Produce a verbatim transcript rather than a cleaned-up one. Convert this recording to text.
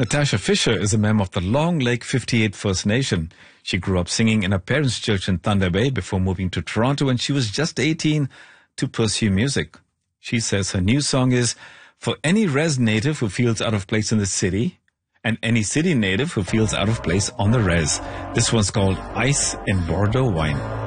Natasha Fisher is a member of the Long Lake fifty-eight First Nation. She grew up singing in her parents' church in Thunder Bay before moving to Toronto when she was just eighteen to pursue music. She says her new song is for any res native who feels out of place in the city and any city native who feels out of place on the res. This one's called Ice in Bordeaux Wine.